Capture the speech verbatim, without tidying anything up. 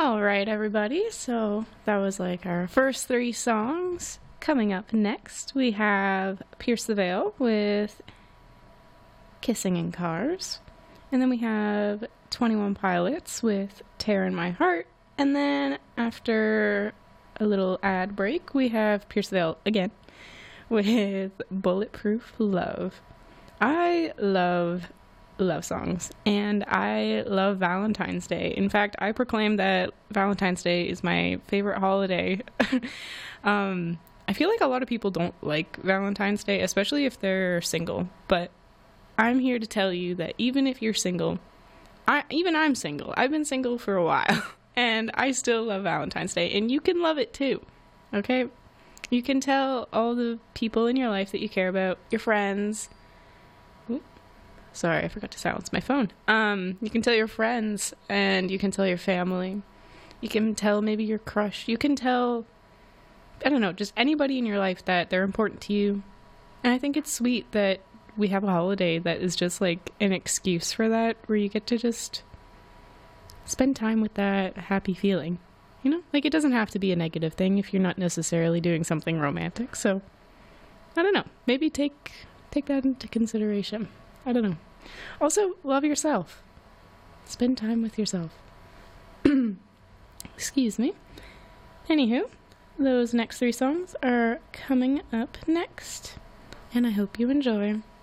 All right, everybody. So that was like our first three songs. Coming up next, we have Pierce the Veil with Kissing in Cars. And then we have twenty one Pilots with Tear in My Heart. And then after a little ad break, we have Pierce the Veil again with Bulletproof Love. I love love songs, and I love Valentine's Day. In fact, I proclaim that Valentine's Day is my favorite holiday. um, I feel like a lot of people don't like Valentine's Day, especially if they're single, but I'm here to tell you that even if you're single, I, even I'm single. I've been single for a while, and I still love Valentine's Day, and you can love it too, okay? You can tell all the people in your life that you care about, your friends. Ooh, sorry, I forgot to silence my phone. Um, you can tell your friends, and you can tell your family. You can tell maybe your crush. You can tell, I don't know, just anybody in your life that they're important to you. And I think it's sweet that we have a holiday that is just like an excuse for that, where you get to just spend time with that happy feeling. You know, like it doesn't have to be a negative thing if you're not necessarily doing something romantic. So, I don't know. Maybe take take that into consideration. I don't know. Also, love yourself. Spend time with yourself. Excuse me. Anywho, those next three songs are coming up next. And I hope you enjoy.